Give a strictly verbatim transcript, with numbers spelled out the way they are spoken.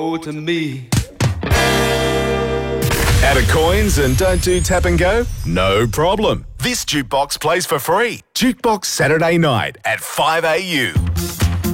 to me. Out of coins and don't do tap and go? No problem. This jukebox plays for free. Jukebox Saturday night at five A U.